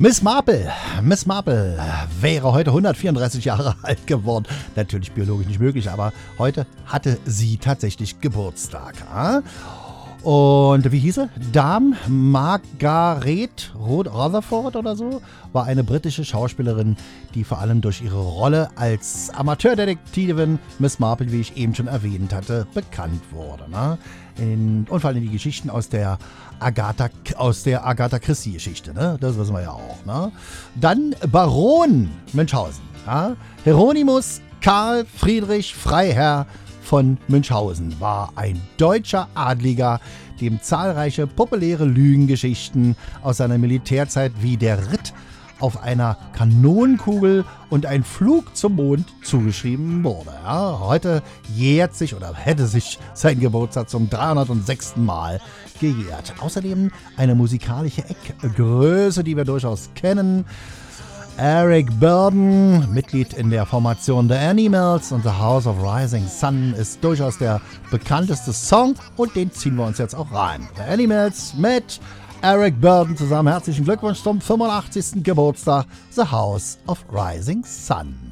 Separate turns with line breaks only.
Miss Marple wäre heute 134 Jahre alt geworden. Natürlich biologisch nicht möglich, aber heute hatte sie tatsächlich Geburtstag. Und wie hieß sie? Dame Margaret Rutherford oder so, war eine britische Schauspielerin, die vor allem durch ihre Rolle als Amateurdetektivin Miss Marple, wie ich eben schon erwähnt hatte, bekannt wurde. Und vor allem die Geschichten aus der Agatha Christie-Geschichte, ne? Das wissen wir ja auch. Ne? Dann Baron Münchhausen. Ja? Hieronymus Karl Friedrich Freiherr von Münchhausen war ein deutscher Adliger, dem zahlreiche populäre Lügengeschichten aus seiner Militärzeit wie der Ritt auf einer Kanonenkugel und ein Flug zum Mond zugeschrieben wurde. Ja, heute jährt sich oder hätte sich sein Geburtstag zum 306. Mal gejährt. Außerdem eine musikalische Eckgröße, die wir durchaus kennen. Eric Burdon, Mitglied in der Formation The Animals und The House of Rising Sun, ist durchaus der bekannteste Song und den ziehen wir uns jetzt auch rein. The Animals mit Eric Burdon zusammen. Herzlichen Glückwunsch zum 85. Geburtstag, The House of Rising Sun.